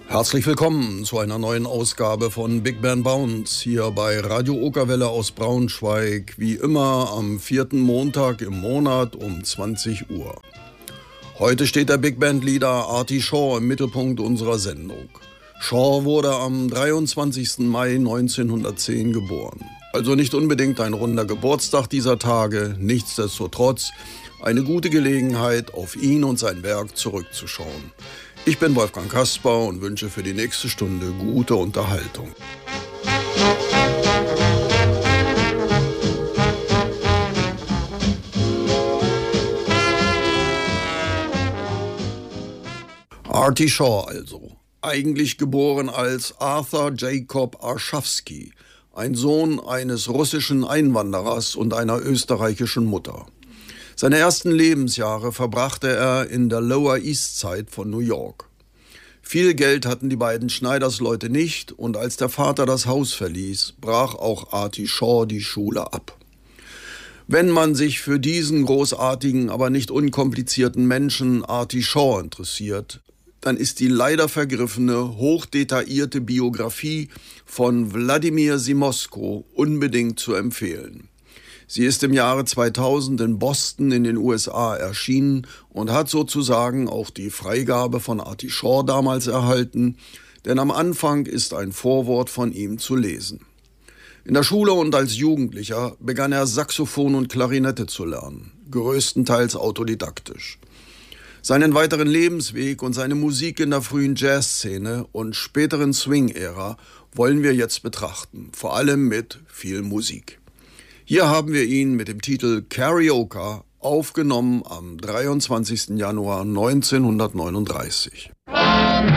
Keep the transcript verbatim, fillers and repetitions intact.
Herzlich willkommen zu einer neuen Ausgabe von Big Band Bounce hier bei Radio Okerwelle aus Braunschweig, wie immer am vierten Montag im Monat um zwanzig Uhr. Heute steht der Big Band Leader Artie Shaw im Mittelpunkt unserer Sendung. Shaw wurde am dreiundzwanzigsten Mai neunzehnhundertzehn geboren. Also nicht unbedingt ein runder Geburtstag dieser Tage, nichtsdestotrotz eine gute Gelegenheit, auf ihn und sein Werk zurückzuschauen. Ich bin Wolfgang Kasper und wünsche für die nächste Stunde gute Unterhaltung. Artie Shaw also, eigentlich geboren als Arthur Jacob Arschawski, ein Sohn eines russischen Einwanderers und einer österreichischen Mutter. Seine ersten Lebensjahre verbrachte er in der Lower East Side von New York. Viel Geld hatten die beiden Schneidersleute nicht und als der Vater das Haus verließ, brach auch Artie Shaw die Schule ab. Wenn man sich für diesen großartigen, aber nicht unkomplizierten Menschen Artie Shaw interessiert, dann ist die leider vergriffene, hochdetaillierte Biografie von Wladimir Simosko unbedingt zu empfehlen. Sie ist im Jahre zweitausend in Boston in den U S A erschienen und hat sozusagen auch die Freigabe von Artie Shaw damals erhalten, denn am Anfang ist ein Vorwort von ihm zu lesen. In der Schule und als Jugendlicher begann er Saxophon und Klarinette zu lernen, größtenteils autodidaktisch. Seinen weiteren Lebensweg und seine Musik in der frühen Jazzszene und späteren Swing-Ära wollen wir jetzt betrachten, vor allem mit viel Musik. Hier haben wir ihn mit dem Titel Karaoke aufgenommen am dreiundzwanzigsten Januar neunzehnhundertneununddreißig.